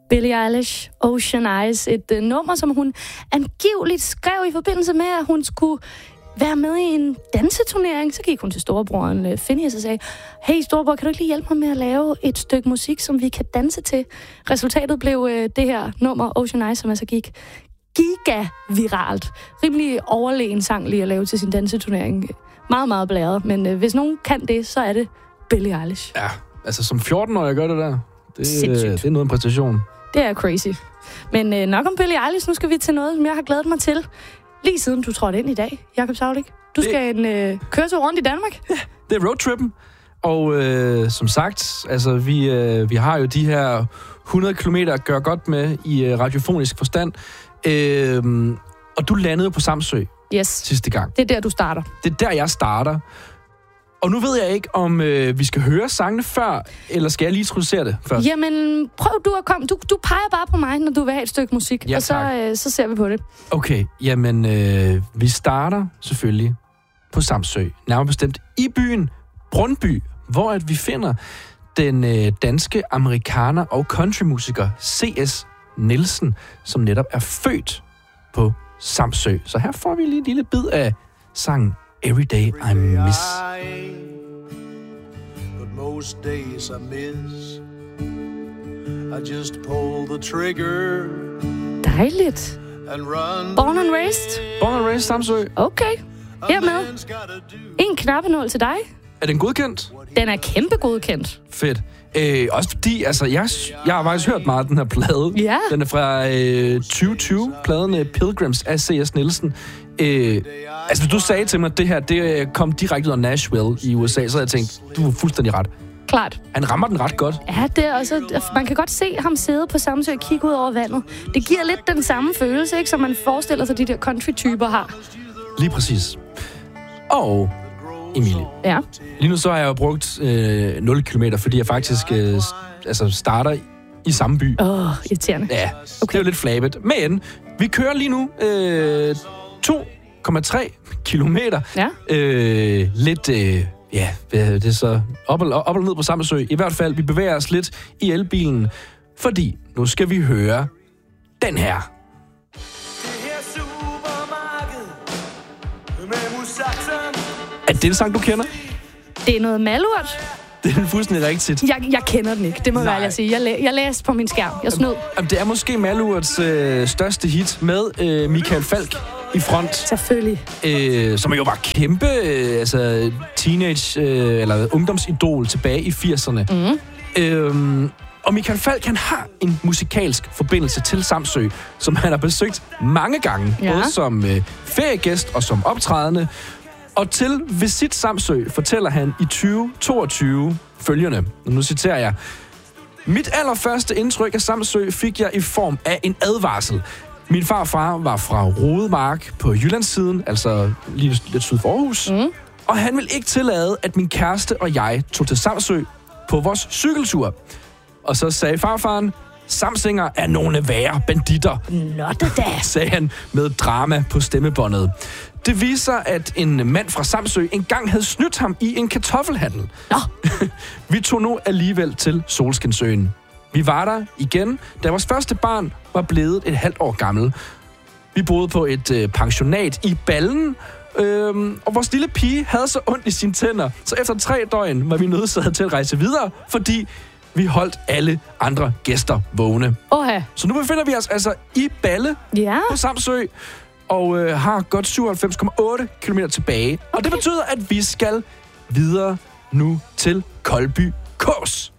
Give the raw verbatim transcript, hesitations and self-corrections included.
Billie Eilish, Ocean Eyes, et uh, nummer, som hun angiveligt skrev i forbindelse med, at hun skulle være med i en danseturnering. Så gik hun til storebroren uh, Phineas og sagde, hey storebror, kan du ikke lige hjælpe mig med at lave et stykke musik, som vi kan danse til? Resultatet blev uh, det her nummer, Ocean Eyes, som altså gik giga-viralt. Rimelig overlegen sang lige at lave til sin danseturnering. Meget, meget blæret, men uh, hvis nogen kan det, så er det Billie Eilish. Ja, altså som fjorten-årig gør det der. Det, Sindssygt. det er noget en præstation. Det er crazy. Men øh, nok om Billie Eilish, nu skal vi til noget, som jeg har glædet mig til. Lige siden du trådte ind i dag, Jakob Saulik. Du det... skal en øh, køretur rundt i Danmark. Ja, det er roadtrippen. Og øh, som sagt, altså vi, øh, vi har jo de her hundrede kilometer at gøre godt med i øh, radiofonisk forstand. Øh, og du landede på Samsø yes. sidste gang. Det er der, du starter. Det er der, jeg starter. Og nu ved jeg ikke, om øh, vi skal høre sangene før, eller skal jeg lige introducere det først? Jamen, prøv du at komme. Du, du peger bare på mig, når du vil have et stykke musik, ja, og så, øh, så ser vi på det. Okay, jamen, øh, vi starter selvfølgelig på Samsø. Nærmere bestemt i byen Brøndby, hvor at vi finder den øh, danske amerikaner og countrymusiker C S Nielsen, som netop er født på Samsø. Så her får vi lige en lille bid af sangen Every Day I Miss. But most days I miss. I just pull the trigger. Dejligt. And run. Born and raised. Born and raised Samsø. Okay. Hermed. En knappenål til dig. Er den godkendt? Den er kæmpe godkendt. Fedt. Øh, også fordi, altså, jeg, jeg har faktisk hørt meget af den her plade. Ja. Den er fra øh, tyve tyve, pladen Pilgrims af C S Nielsen. Øh, altså, hvis du sagde til mig, at det her det kom direkte ud af Nashville i U S A, så havde jeg tænkt, du var fuldstændig ret. Klart. Han rammer den ret godt. Ja, det er også, man kan godt se ham sidde på Samsø og kigge ud over vandet. Det giver lidt den samme følelse, ikke, som man forestiller sig, de der country-typer har. Lige præcis. Og Emilie. Ja. Lige nu så har jeg jo brugt øh, nul kilometer, fordi jeg faktisk øh, altså starter i samme by. Åh, oh, irriterende. Ja, okay. Det er jo lidt flabet. Men vi kører lige nu øh, to komma tre kilometer. Ja. Øh, lidt, øh, ja, det er så op og, op og ned på Samsø. I hvert fald, vi bevæger os lidt i elbilen, fordi nu skal vi høre den her. Er det en sang, du kender? Det er noget malurt. Det er fuldstændig rigtigt. Jeg, jeg kender den ikke, det må Nej. jeg sige. Jeg, læ- jeg læste på min skærm. Jeg snød. Jamen, det er måske Malurts øh, største hit med øh, Michael Falch i front. Selvfølgelig. Øh, som jo var kæmpe øh, altså, teenage- øh, eller ungdomsidol tilbage i firserne. Mm. Øhm, og Michael Falch, han har en musikalsk forbindelse til Samsø, som han har besøgt mange gange. Ja. Både som øh, feriegæst og som optrædende. Og til Visit Samsø fortæller han i tyve toogtyve følgende. Nu citerer jeg. Mit allerførste indtryk af Samsø fik jeg i form af en advarsel. Min farfar var fra Rodemark på Jyllandssiden, altså lige lidt syd for Aarhus. Mm. Og han ville ikke tillade, at min kæreste og jeg tog til Samsø på vores cykeltur. Og så sagde farfaren, samsinger er nogle værre banditter. Not da. Sagde han med drama på stemmebåndet. Det viser, at en mand fra Samsø engang havde snydt ham i en kartoffelhandel. Nå. Vi tog nu alligevel til Solskinsøen. Vi var der igen, da vores første barn var blevet et halvt år gammel. Vi boede på et øh, pensionat i Ballen, øhm, og vores lille pige havde så ondt i sine tænder, så efter tre døgn var vi nødsaget til at rejse videre, fordi vi holdt alle andre gæster vågne. Oha. Så nu befinder vi os altså i Balle Ja. på Samsø, og øh, har godt syvoghalvfems komma otte kilometer tilbage. Okay. Og det betyder, at vi skal videre nu til Koldby Kås.